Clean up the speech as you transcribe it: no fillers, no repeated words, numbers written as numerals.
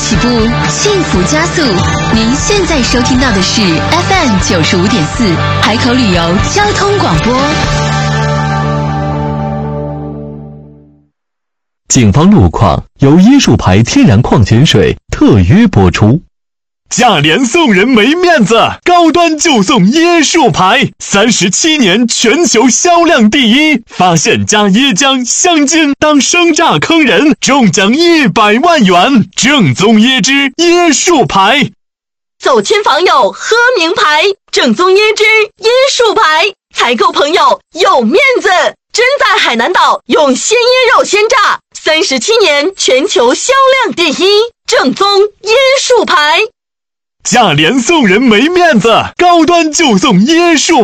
起步，幸福加速。您现在收听到的是 FM95.4海口旅游交通广播。 警方路况由椰树牌天然矿泉水特约播出。 价廉送人没面子，高端就送椰树牌，37年全球销量第一，发现加椰浆、香精当生榨坑人，中奖100万元，正宗椰汁椰树牌。 走亲访友喝名牌，正宗椰汁椰树牌，采购朋友有面子，真在海南岛用鲜椰肉鲜榨，37年全球销量第一，正宗椰树牌。 价廉送人没面子，高端就送椰树